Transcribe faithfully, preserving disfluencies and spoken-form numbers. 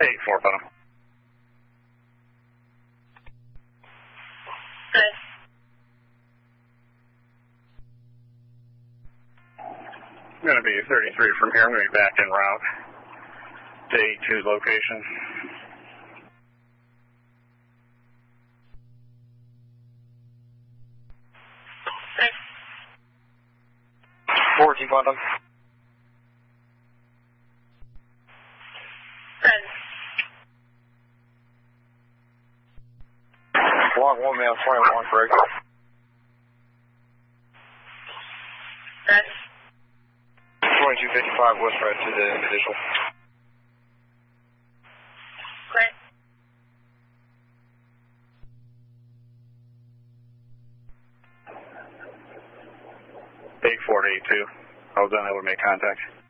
eight four, bottom. Good. I'm going to be thirty-three from here. I'm going to be back en route to eight two's location. Thanks. fourteen, bottom. Good. Block one, man, twenty-one, correct. Good. twenty-two fifty-five west right to the initial. Great. eight four to eight two. I was unable to make contact.